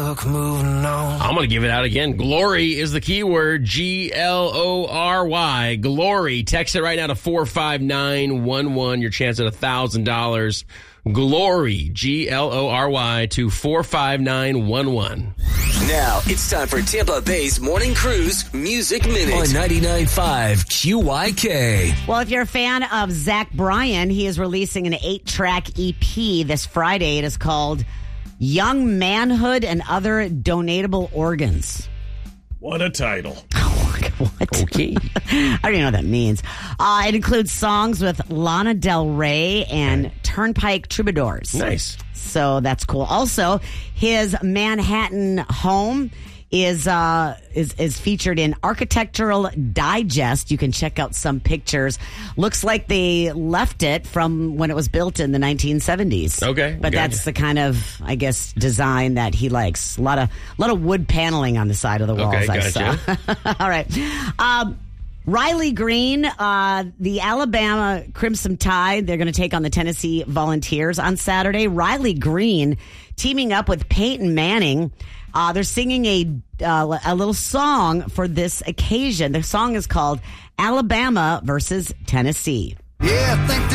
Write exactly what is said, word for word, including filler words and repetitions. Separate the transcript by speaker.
Speaker 1: took moving on.
Speaker 2: I'm going to give it out again. Glory is the keyword. G L O R Y. Glory. Text it right now to four five nine one one. Your chance at one thousand dollars. Glory. G L O R Y to four five nine one one.
Speaker 3: Now it's time for Tampa Bay's Morning Cruise Music Minute.
Speaker 4: On ninety-nine point five Q Y K.
Speaker 5: Well, if you're a fan of Zach Bryan, he is releasing an eight-track E P this Friday. It is called Young Manhood and Other Donatable Organs.
Speaker 6: What a title.
Speaker 5: What?
Speaker 2: Okay.
Speaker 5: I don't even know what that means. Uh, it includes songs with Lana Del Rey and Turnpike Troubadours.
Speaker 2: Nice.
Speaker 5: So that's cool. Also, his Manhattan home is uh, is is featured in Architectural Digest. You can check out some pictures. Looks like they left it from when it was built in the nineteen seventies.
Speaker 2: Okay,
Speaker 5: but
Speaker 2: gotcha.
Speaker 5: that's the kind of, I guess, design that he likes. A lot of a lot of wood paneling on the side of the walls.
Speaker 2: Okay,
Speaker 5: I
Speaker 2: gotcha.
Speaker 5: saw. All right. Um, Riley Green, uh, the Alabama Crimson Tide, they're going to take on the Tennessee Volunteers on Saturday. Riley Green teaming up with Peyton Manning. Uh, they're singing a uh, a little song for this occasion. The song is called Alabama versus Tennessee.
Speaker 1: Yeah, I think